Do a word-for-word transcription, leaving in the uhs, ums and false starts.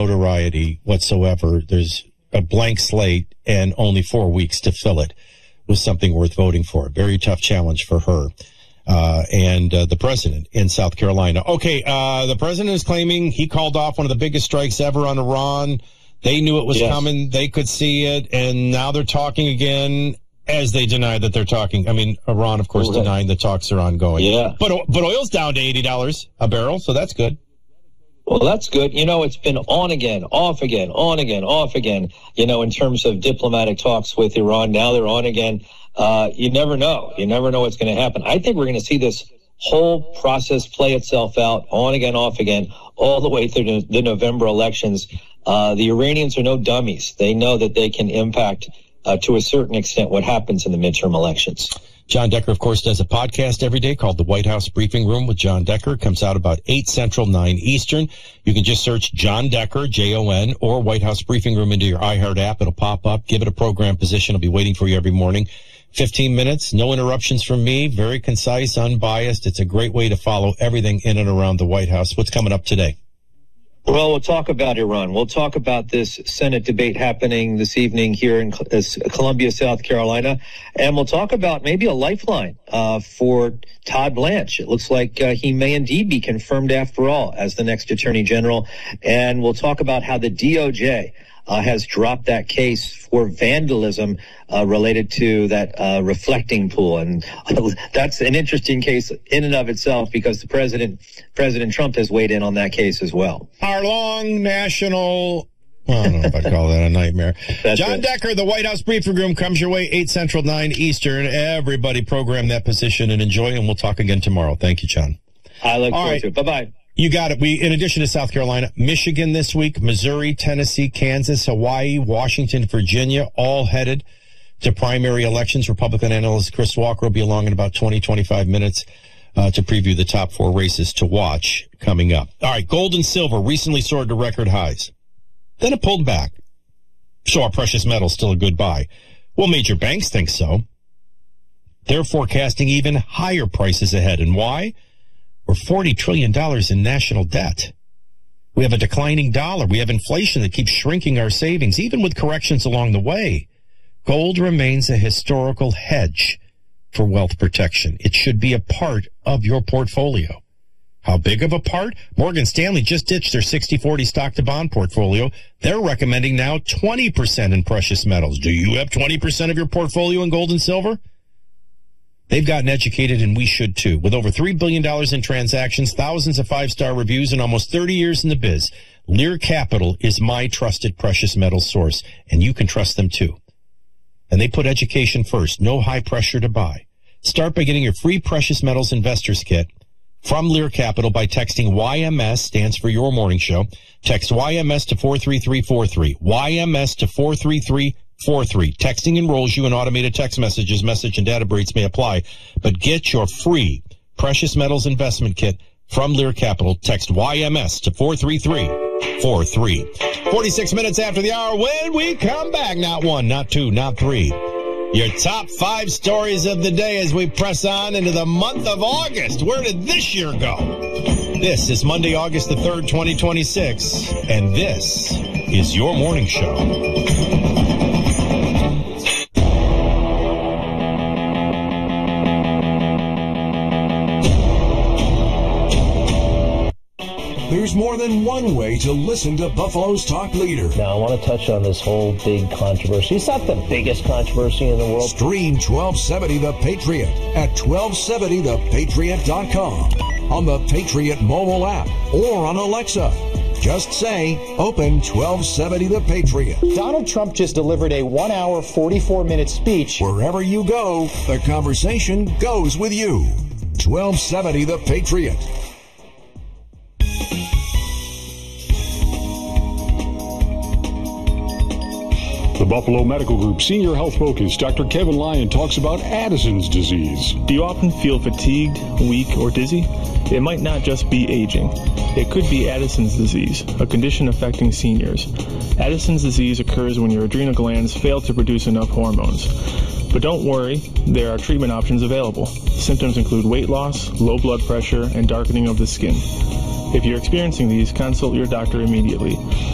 notoriety whatsoever. There's a blank slate and only four weeks to fill it with something worth voting for. Very tough challenge for her. Uh, and uh, the president in South Carolina. Okay, uh, the president is claiming he called off one of the biggest strikes ever on Iran. They knew it was yes. coming. They could see it. And now they're talking again as they deny that they're talking. I mean, Iran, of course, okay. denying the talks are ongoing. Yeah. But, but oil's down to eighty dollars a barrel, so that's good. Well, that's good. You know, it's been on again, off again, on again, off again, you know, in terms of diplomatic talks with Iran. Now they're on again. Uh, you never know. You never know what's going to happen. I think we're going to see this whole process play itself out on again, off again, all the way through the November elections. Uh, the Iranians are no dummies. They know that they can impact, uh, to a certain extent, what happens in the midterm elections. John Decker, of course, does a podcast every day called The White House Briefing Room with John Decker. It comes out about eight Central, nine Eastern. You can just search John Decker, J O N, or White House Briefing Room into your iHeart app. It'll pop up. Give it a program position. I'll be waiting for you every morning. fifteen minutes, no interruptions from me, very concise, unbiased. It's a great way to follow everything in and around the White House. What's coming up today? Well, we'll talk about Iran. We'll talk about this Senate debate happening this evening here in Columbia, South Carolina. And we'll talk about maybe a lifeline uh, for Todd Blanche. It looks like uh, he may indeed be confirmed after all as the next Attorney General. And we'll talk about how the D O J Uh, has dropped that case for vandalism uh, related to that uh, reflecting pool. And uh, that's an interesting case in and of itself because the president, President Trump has weighed in on that case as well. Our long national, well, I don't know if I'd call that a nightmare. John it. Decker, the White House Briefing Room comes your way, eight Central, nine Eastern. Everybody program that position and enjoy, and we'll talk again tomorrow. Thank you, John. I look All forward right. to it. Bye-bye. You got it. We, in addition to South Carolina, Michigan this week, Missouri, Tennessee, Kansas, Hawaii, Washington, Virginia, all headed to primary elections. Republican analyst Chris Walker will be along in about twenty, twenty-five minutes uh, to preview the top four races to watch coming up. All right, gold and silver recently soared to record highs. Then it pulled back. So our precious metal's still a good buy. Well, major banks think so. They're forecasting even higher prices ahead. And why? We're forty trillion dollars in national debt. We have a declining dollar. We have inflation that keeps shrinking our savings, even with corrections along the way. Gold remains a historical hedge for wealth protection. It should be a part of your portfolio. How big of a part? Morgan Stanley just ditched their sixty forty stock to bond portfolio. They're recommending now twenty percent in precious metals. Do you have twenty percent of your portfolio in gold and silver? They've gotten educated, and we should too. With over three billion dollars in transactions, thousands of five-star reviews, and almost thirty years in the biz, Lear Capital is my trusted precious metals source, and you can trust them too. And they put education first. No high pressure to buy. Start by getting your free Precious Metals Investors Kit from Lear Capital by texting Y M S, stands for Your Morning Show. Text Y M S to four three three four three. Y M S to four three three four three. Texting enrolls you in automated text messages. Message and data rates may apply. But get your free Precious Metals Investment Kit from Lear Capital. Text Y M S to four three three four three. forty-six minutes after the hour, when we come back, not one, not two, not three. Your top five stories of the day as we press on into the month of August. Where did this year go? This is Monday, August the third, twenty twenty-six, and this is Your Morning Show. There's more than one way to listen to Buffalo's talk leader. Now, I want to touch on this whole big controversy. It's not the biggest controversy in the world. Stream twelve seventy The Patriot at twelve seventy the patriot dot com, on the Patriot mobile app, or on Alexa. Just say, open twelve seventy The Patriot. Donald Trump just delivered a one hour, forty-four minute speech. Wherever you go, the conversation goes with you. twelve seventy The Patriot. The Buffalo Medical Group Senior Health Focus, Doctor Kevin Lyon, talks about Addison's disease. Do you often feel fatigued, weak, or dizzy? It might not just be aging. It could be Addison's disease, a condition affecting seniors. Addison's disease occurs when your adrenal glands fail to produce enough hormones. But don't worry, there are treatment options available. Symptoms include weight loss, low blood pressure, and darkening of the skin. If you're experiencing these, consult your doctor immediately.